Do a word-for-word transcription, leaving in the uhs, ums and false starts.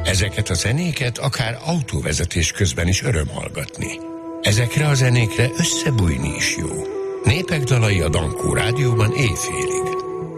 Ezeket a zenéket akár autóvezetés közben is öröm hallgatni. Ezekre a zenékre összebújni is jó. Népek dalai a Dankó Rádióban éjfélig.